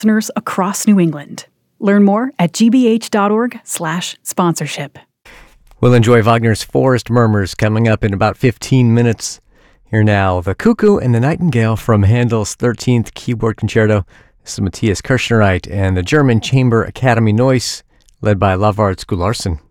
listeners across New England. Learn more at gbh.org/sponsorship. We'll enjoy Wagner's Forest Murmurs coming up in about 15 minutes. Here now, The Cuckoo and the Nightingale from Handel's 13th Keyboard Concerto. This is Matthias Kirschnereit and the German Chamber Academy Neuss, led by Lavard Skularsson.